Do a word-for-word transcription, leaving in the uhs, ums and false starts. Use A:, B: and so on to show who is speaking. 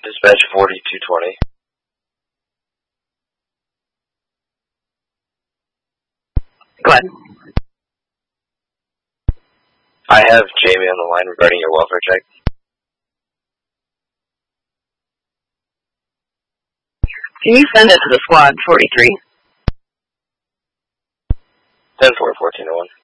A: Dispatch forty-two twenty.
B: Go ahead.
A: I have Jamie on the line regarding your welfare check.
B: Can you send it to the squad forty-three?
A: ten four fourteen oh one.